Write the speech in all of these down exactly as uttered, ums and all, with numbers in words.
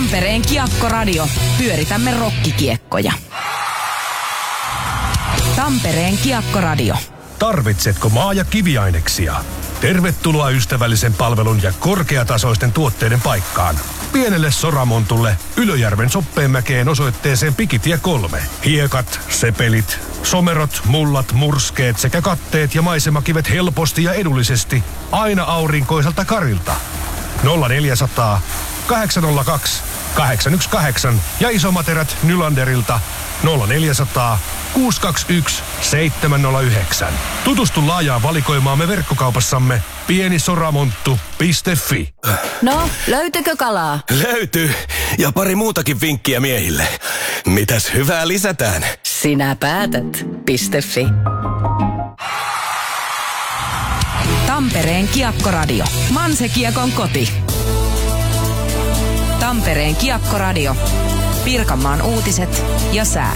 Tampereen Kiekko-radio. Pyöritämme rokkikiekkoja. Tampereen Kiekko-radio. Tarvitsetko maa- ja kiviaineksia? Tervetuloa ystävällisen palvelun ja korkeatasoisten tuotteiden paikkaan. Pienelle Soramontulle Ylöjärven Soppeenmäkeen osoitteeseen Pikitie kolme. Hiekat, sepelit, somerot, mullat, murskeet sekä katteet ja maisemakivet helposti ja edullisesti aina aurinkoiselta Karilta. nolla neljäsataa, kahdeksan nolla kaksi, kahdeksan yksi kahdeksan ja isomaterät Nylanderilta nolla neljäsataa, kuusi kaksi yksi, seitsemän nolla yhdeksän. Tutustu laajaan valikoimaamme verkkokaupassamme pienisoramonttu piste fi. No, löytyykö kalaa? Löytyy. Ja pari muutakin vinkkiä miehille. Mitäs hyvää lisätään? Sinä päätät. .fi. Tampereen Kiekko-radio. Manse-Kiekon koti. Tampereen Kiekko-radio. Pirkanmaan uutiset ja sää.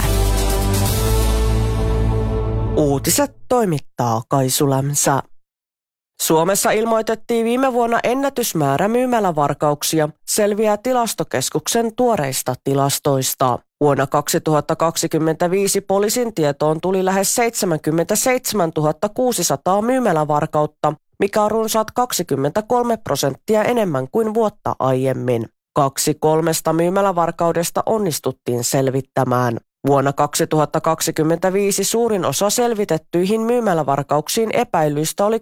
Uutiset toimittaa Kaisu Lämsä. Suomessa ilmoitettiin viime vuonna ennätysmäärä myymälävarkauksia, selviää Tilastokeskuksen tuoreista tilastoista. Vuonna kaksituhattakaksikymmentäviisi poliisin tietoon tuli lähes seitsemänkymmentäseitsemäntuhatta kuusisataa myymälävarkautta, mikä on runsaat kaksikymmentäkolme prosenttia enemmän kuin vuotta aiemmin. Kaksi kolmesta myymälävarkaudesta onnistuttiin selvittämään. Vuonna kaksituhattakaksikymmentäviisi suurin osa selvitettyihin myymälävarkauksiin epäilyistä oli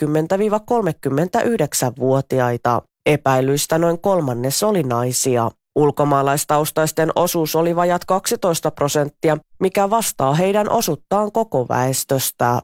kolmekymmentä–kolmekymmentäyhdeksän-vuotiaita. Epäilyistä noin kolmannes oli naisia. Ulkomaalaistaustaisten osuus oli vajat kaksitoista prosenttia, mikä vastaa heidän osuuttaan koko väestöstä.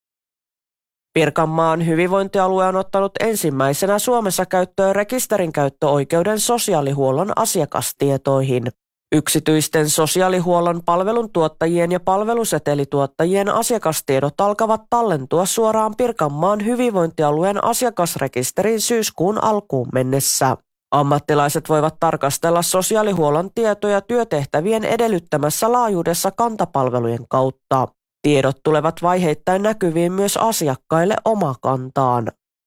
Pirkanmaan hyvinvointialue on ottanut ensimmäisenä Suomessa käyttöön rekisterinkäyttöoikeuden sosiaalihuollon asiakastietoihin. Yksityisten sosiaalihuollon palveluntuottajien ja palvelusetelituottajien asiakastiedot alkavat tallentua suoraan Pirkanmaan hyvinvointialueen asiakasrekisteriin syyskuun alkuun mennessä. Ammattilaiset voivat tarkastella sosiaalihuollon tietoja työtehtävien edellyttämässä laajuudessa kantapalvelujen kautta. Tiedot tulevat vaiheittain näkyviin myös asiakkaille omakantaan.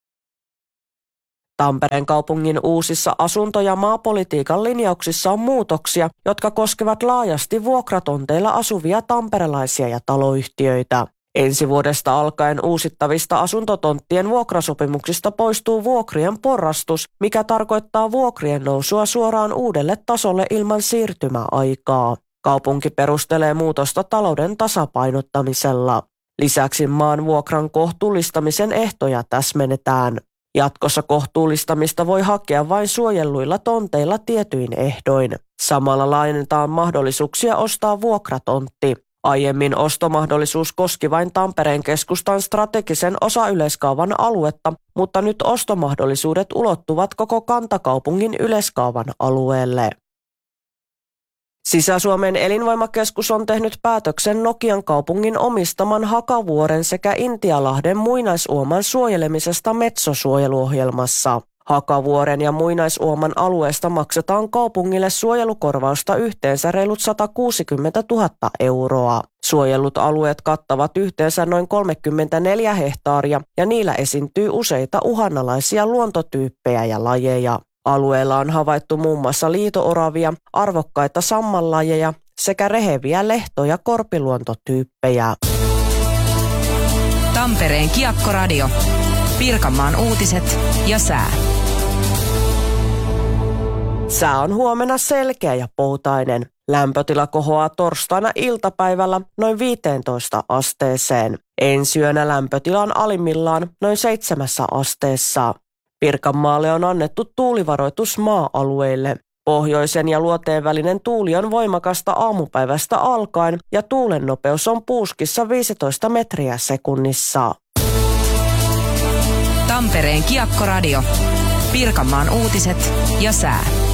Tampereen kaupungin uusissa asunto- ja maapolitiikan linjauksissa on muutoksia, jotka koskevat laajasti vuokratonteilla asuvia tamperelaisia ja taloyhtiöitä. Ensi vuodesta alkaen uusittavista asuntotonttien vuokrasopimuksista poistuu vuokrien porrastus, mikä tarkoittaa vuokrien nousua suoraan uudelle tasolle ilman siirtymäaikaa. Kaupunki perustelee muutosta talouden tasapainottamisella. Lisäksi maan vuokran kohtuullistamisen ehtoja täsmennetään. Jatkossa kohtuullistamista voi hakea vain suojelluilla tonteilla tietyin ehdoin. Samalla laajennetaan mahdollisuuksia ostaa vuokratontti. Aiemmin ostomahdollisuus koski vain Tampereen keskustan strategisen osayleiskaavan aluetta, mutta nyt ostomahdollisuudet ulottuvat koko kantakaupungin yleiskaavan alueelle. Sisä-Suomen elinvoimakeskus on tehnyt päätöksen Nokian kaupungin omistaman Hakavuoren sekä Intialahden muinaisuoman suojelemisesta Metso-suojeluohjelmassa. Hakavuoren ja muinaisuoman alueesta maksetaan kaupungille suojelukorvausta yhteensä reilut sata kuusikymmentätuhatta euroa. Suojellut alueet kattavat yhteensä noin kolmekymmentäneljä hehtaaria ja niillä esiintyy useita uhanalaisia luontotyyppejä ja lajeja. Alueella on havaittu muun muassa liito-oravia, arvokkaita sammanlajeja sekä reheviä lehto- ja korpiluontotyyppejä. Tampereen Kiekko-radio. Pirkanmaan uutiset ja sää. Sää on huomenna selkeä ja poutainen. Lämpötila kohoaa torstaina iltapäivällä noin viiteentoista asteeseen. Ensi yönä lämpötila on alimmillaan noin seitsemässä asteessa. Pirkanmaalle on annettu tuulivaroitus maa-alueille. Pohjoisen ja luoteen välinen tuuli on voimakasta aamupäivästä alkaen ja tuulen nopeus on puuskissa viisitoista metriä sekunnissa. Tampereen Kiekko-radio. Pirkanmaan uutiset ja sää.